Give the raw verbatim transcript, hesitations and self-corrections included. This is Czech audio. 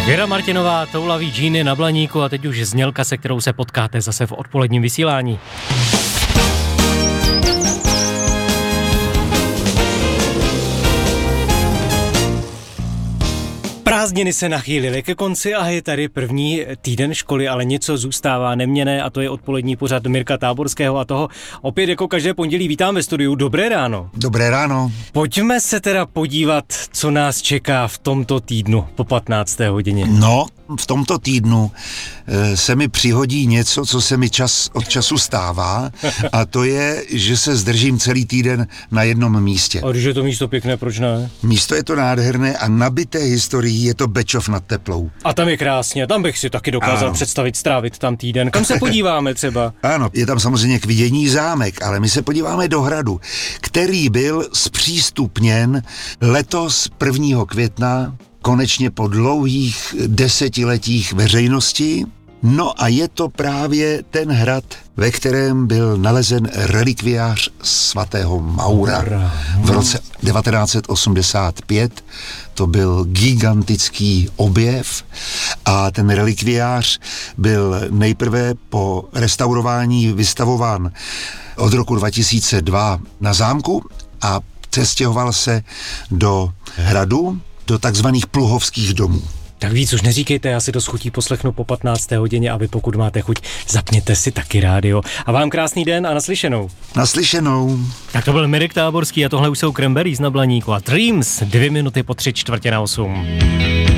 Věra Martinová, toulavý džíny na Blaníku a teď už znělka, se kterou se potkáte zase v odpoledním vysílání. Prázdniny se nachýlily ke konci a je tady první týden školy, ale něco zůstává neměnné a to je odpolední pořad Mirka Táborského a toho opět jako každé pondělí vítám ve studiu. Dobré ráno. Dobré ráno. Pojďme se teda podívat, co nás čeká v tomto týdnu po patnácté hodině. No, v tomto týdnu e, se mi přihodí něco, co se mi čas od času stává a to je, že se zdržím celý týden na jednom místě. A když je to místo pěkné, proč ne? Místo je to nádherné a nabité historií, je to Bečov nad Teplou. A tam je krásně, tam bych si taky dokázal ano. představit strávit tam týden. Kam se podíváme třeba? Ano, je tam samozřejmě k vidění zámek, ale my se podíváme do hradu, který byl zpřístupněn letos prvního května, konečně po dlouhých desetiletích veřejnosti. No a je to právě ten hrad, ve kterém byl nalezen relikviář svatého Maura. V roce devatenáct set osmdesát pět to byl gigantický objev a ten relikviář byl nejprve po restaurování vystavován od roku dva tisíce dva na zámku a přestěhoval se do hradu, do takzvaných pluhovských domů. Tak víc už neříkejte, já si to s chutí poslechnu po patnácté hodině a vy pokud máte chuť, zapněte si taky rádio. A vám krásný den a naslyšenou. Naslyšenou. Tak to byl Mirek Táborský a tohle už jsou Cranberries na Blaníku a Dreams, dvě minuty po tři čtvrtě na osm.